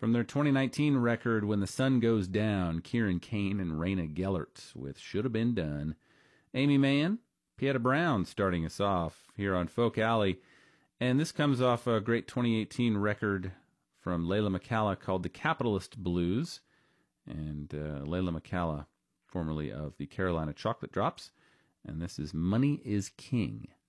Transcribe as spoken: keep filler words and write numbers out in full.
From their twenty nineteen record, When the Sun Goes Down, Kieran Kane and Raina Gellert with Should Have Been Done. Amy Mann, Pieta Brown starting us off here on Folk Alley. And this comes off a great twenty eighteen record from Layla McCalla called The Capitalist Blues. And uh, Layla McCalla, formerly of the Carolina Chocolate Drops. And this is Money is King.